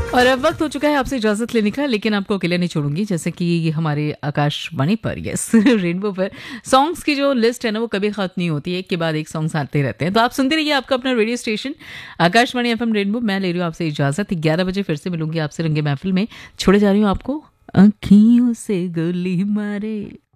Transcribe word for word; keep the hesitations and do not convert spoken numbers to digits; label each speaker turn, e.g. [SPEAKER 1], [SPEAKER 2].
[SPEAKER 1] और अब वक्त हो चुका है आपसे इजाजत लेने का, लेकिन आपको अकेले नहीं छोड़ूंगी। जैसे कि हमारे आकाशवाणी पर, यस रेनबो पर सॉन्ग्स की जो लिस्ट है ना वो कभी खत्म नहीं होती है, एक के बाद एक सॉन्ग्स आते रहते हैं। तो आप सुनते रहिए आपका अपना radio station Akashvani FM rainbow. मैं ले रही हूँ आपसे इजाजत, ग्यारह बजे फिर से मिलूंगी आपसे रंगे महफिल में। छोड़े जा रही हूँ आपको अखियों से गोली मारे।